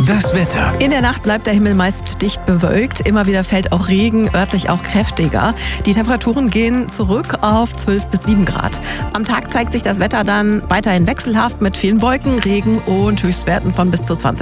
Das Wetter. In der Nacht bleibt der Himmel meist dicht bewölkt. Immer wieder fällt auch Regen, örtlich auch kräftiger. Die Temperaturen gehen zurück auf 12 bis 7 Grad. Am Tag zeigt sich das Wetter dann weiterhin wechselhaft mit vielen Wolken, Regen und Höchstwerten von bis zu 20